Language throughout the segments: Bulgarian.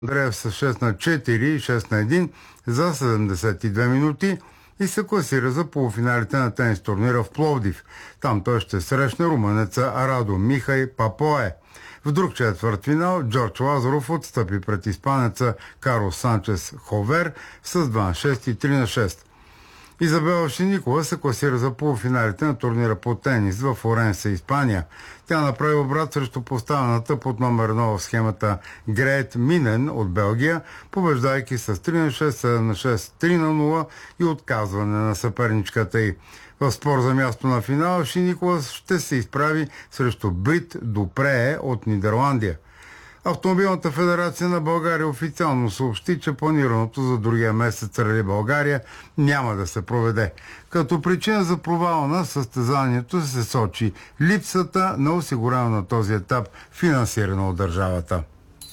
Андреев с 6-4 и 6-1 за 72 минути и се класира за полуфиналите на тенис турнира в Пловдив. Там той ще срещне румънеца Радо Михай Папое. В друг четвъртфинал Джордж Лазаров отстъпи пред испанеца Карлос Санчес Ховер с 2-6 и 3-6. Изабела Шиникова се класира за полуфиналите на турнира по тенис в Флоренция, Испания. Тя направи обрат срещу поставената под номер 1 в схемата Грет Минен от Белгия, побеждайки с 3-6, 7-6, 3-0 и отказване на съперничката й. В спор за място на финала Шиникова ще се изправи срещу Брит Дупрее от Нидерландия. Автомобилната федерация на България официално съобщи, че планираното за другия месец Рали България няма да се проведе. Като причина за провала на състезанието се сочи липсата на осигуряване на този етап, финансирано от държавата.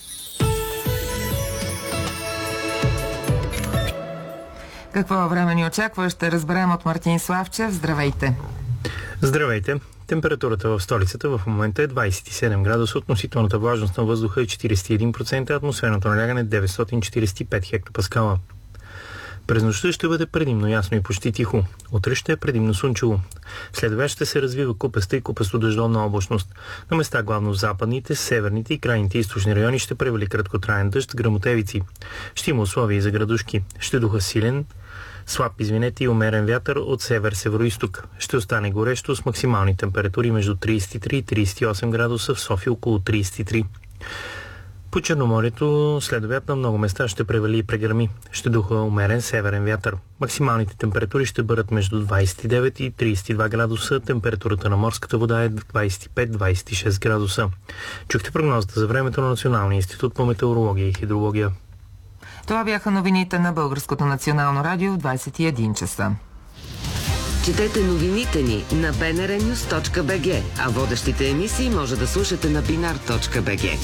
Какво време ни очаква, ще разберем от Мартин Славчев. Здравейте! Здравейте! Температурата в столицата в момента е 27 градуса, относителната влажност на въздуха е 41%, атмосферното налягане е 945 хектопаскала. През нощта ще бъде предимно ясно и почти тихо. Утре ще е предимно слънчево. След обяд ще се развива купеста и купесто-дъждовна облачност. На места главно в западните, северните и крайните източни райони ще превали краткотраен дъжд, гръмотевици. Ще има условия за градушки. Ще духа силен, слаб и умерен вятър от север-североизток. Ще остане горещо с максимални температури между 33 и 38 градуса, в София около 33. По Черноморието след обяд на много места ще превали и прегърми. Ще духа умерен северен вятър. Максималните температури ще бъдат между 29 и 32 градуса. Температурата на морската вода е 25-26 градуса. Чухте прогнозата за времето на Националния институт по метеорология и хидрология. Това бяха новините на Българското национално радио в 21 часа. Четете новините ни на bnrnews.bg, а водещите емисии може да слушате на binar.bg.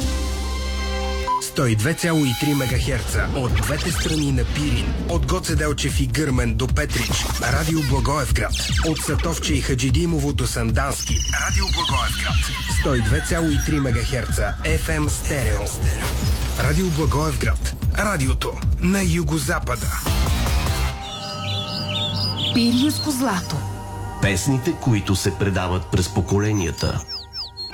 102,3 МГц от двете страни на Пирин, от Гоце Делчев и Гърмен до Петрич, Радио Благоевград, от Сатовче и Хаджидимово до Сандански, Радио Благоевград, 102,3 МГц, FM стерео. Радио Благоевград, радиото на югозапада. Пиринско злато. Песните, които се предават през поколенията.